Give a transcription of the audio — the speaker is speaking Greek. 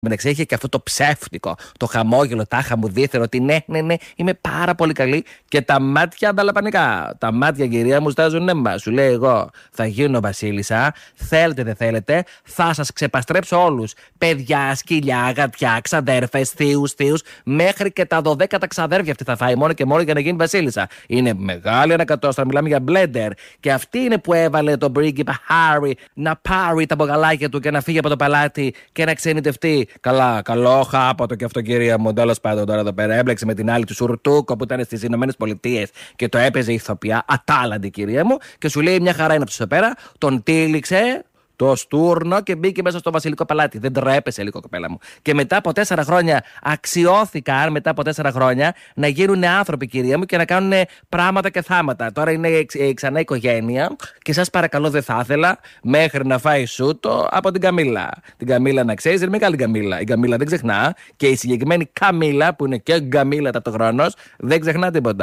μεταξύ είχε και αυτό το ψεύτικο, το χαμόγελο, τάχα μου δίθεν ότι ναι, είμαι πάρα πολύ καλή. Και τα μάτια ανταλαπανικά. Τα μάτια, κυρία μου, στάζουν νέμα. Σου λέει: εγώ θα γίνω βασίλισσα. Θέλετε, δεν θέλετε, θα σας ξεπαστρέψω όλους. Παιδιά, σκυλιά, γατιά, ξαδέρφες, θείους, μέχρι και τα 12 ξαδέρφια αυτή θα φάει μόνο και μόνο για να γίνει βασίλισσα. Είναι μεγάλη ανακατόστρα, μιλάμε για μπλέντερ. Και αυτή είναι που έβαλε τον πρίγκιπα Χάρι να πάρει τα μπογαλάκια του και να φύγει από το παλάτι και να ξενιτευτεί. Καλά, καλό χάπατο και αυτό, κυρία μου. Τέλος πάντων, τώρα εδώ πέρα έμπλεξε με την άλλη του Σουρτούκο που ήταν στις Ηνωμένες Πολιτείες και το έπαιζε ηθοποιά. Ατάλαντη, κυρία μου. Και σου λέει: μια χαρά είναι αυτό εδώ πέρα. Τον τύλιξε το στούρνο και μπήκε μέσα στο βασιλικό παλάτι. Δεν τρέπεσε λίγο, κοπέλα μου. Και μετά από 4 χρόνια αξιώθηκαν, να γίνουν άνθρωποι, κυρία μου, και να κάνουν πράγματα και θάματα. Τώρα είναι ξανά οικογένεια και σας παρακαλώ, δεν θα ήθελα μέχρι να φάει σούτο από την Καμίλα. Την Καμίλα, να ξέρεις, είναι μεγάλη Καμίλα. Η Καμίλα δεν ξεχνά και η συγκεκριμένη Καμίλα, που είναι και Καμίλα ταυτοχρόνως, δεν ξεχνά τίποτα.